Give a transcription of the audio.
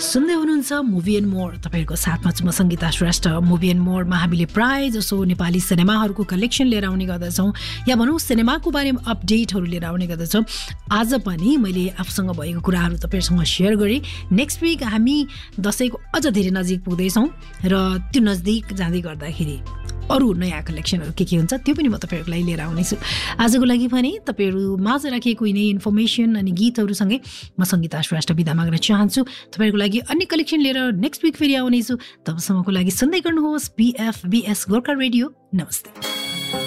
सुन्दै हुनुहुन्छ movie and more. तपाईँहरूको साथमा छु म सङ्गीता श्रेष्ठ। मुभी एन्ड मोरमा हामीले प्राय जसो नेपाली सिनेमाहरूको कलेक्सन लिएर आउने गर्दछौँ, या भनौँ सिनेमाको बारेमा अपडेटहरू लिएर आउने गर्दछौँ। आज पनि मैले आफूसँग भएको कुराहरू तपाईँहरूसँग सेयर गरेँ। नेक्स्ट विक हामी दसैँको अझ धेरै नजिक पुग्दैछौँ र त्यो नजिक जाँदै गर्दाखेरि अरू नयाँ कलेक्सनहरू के हुन्छ त्यो पनि म तपाईँहरूको लागि लिएर आउनेछु। आजको लागि भने तपाईँहरू माझ राखिएको यिनै इन्फर्मेसन अनि गीतहरूसँगै म सङ्गीता श्रेष्ठ बिदा माग्न चाहन्छु। तपाईँहरूको लागि अन्य कलेक्सन लिएर नेक्स्ट विक फेरि आउनेछु। तबसम्मको लागि सुन्दै गर्नुहोस् BFBS गोर्खा रेडियो। नमस्ते।